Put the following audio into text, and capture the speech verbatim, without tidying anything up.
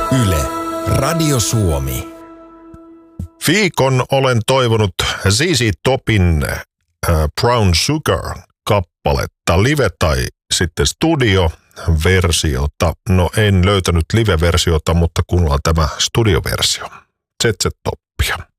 Yle, Radio Suomi. Viikon olen toivonut Z Z Topin äh, Brown Sugar-kappaletta, live tai sitten studio-versiota. No en löytänyt live-versiota, mutta kuunnellaan tämä studioversio. Z Z Toppia.